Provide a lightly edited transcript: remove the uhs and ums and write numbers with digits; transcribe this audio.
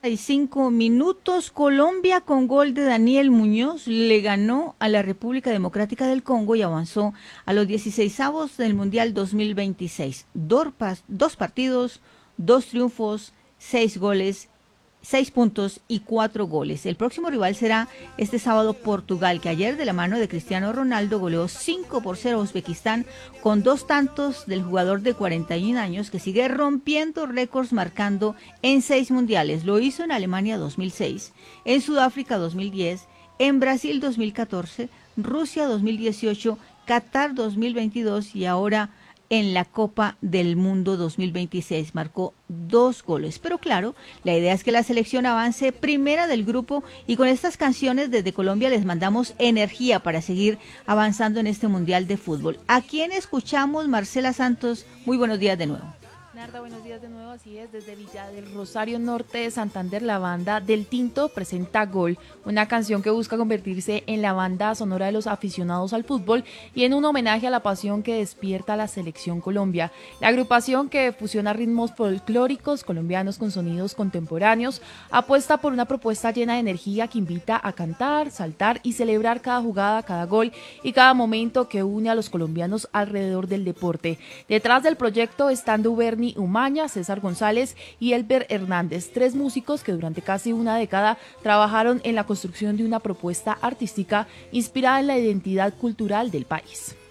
5 minutos, Colombia con gol de Daniel Muñoz le ganó a la República Democrática del Congo y avanzó a los 16avos del Mundial 2026. Dos partidos, dos triunfos, 6 goles, 6 puntos y 4 goles. El próximo rival será este sábado Portugal, que ayer de la mano de Cristiano Ronaldo goleó 5-0 a Uzbekistán con 2 tantos del jugador de 41 años que sigue rompiendo récords marcando en 6 mundiales. Lo hizo en Alemania 2006, en Sudáfrica 2010, en Brasil 2014, Rusia 2018, Qatar 2022 y ahora en la Copa del Mundo 2026. Marcó 2 goles. Pero claro, la idea es que la selección avance primera del grupo y con estas canciones desde Colombia les mandamos energía para seguir avanzando en este Mundial de Fútbol. ¿A quién escuchamos? Marcela Santos, muy buenos días de nuevo. Narda, buenos días de nuevo, así es, desde Villa del Rosario Norte de Santander, la banda Del Tinto presenta Gol, una canción que busca convertirse en la banda sonora de los aficionados al fútbol y en un homenaje a la pasión que despierta la selección Colombia. La agrupación, que fusiona ritmos folclóricos colombianos con sonidos contemporáneos, apuesta por una propuesta llena de energía que invita a cantar, saltar y celebrar cada jugada, cada gol y cada momento que une a los colombianos alrededor del deporte. Detrás del proyecto están Duverni Umaña, César González y Elber Hernández, 3 músicos que durante casi una década trabajaron en la construcción de una propuesta artística inspirada en la identidad cultural del país.